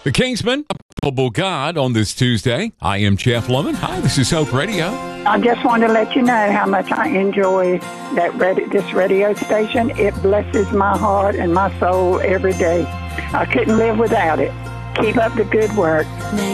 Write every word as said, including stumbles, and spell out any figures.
The Kingsmen, Available God on this Tuesday. I am Jeff Lemon. Hi, this is Hope Radio. I just wanted to let you know how much I enjoy that radio, this radio station. It blesses my heart and my soul every day. I couldn't live without it. Keep up the good work.